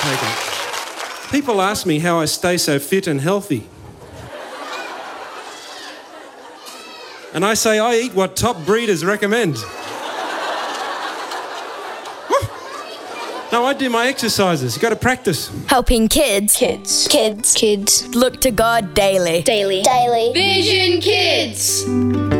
taken it. People ask me how I stay so fit and healthy. And I say I eat what top breeders recommend. No, I do my exercises. You got to practice. Helping kids Kids. look to God daily. Daily. Vision Kids.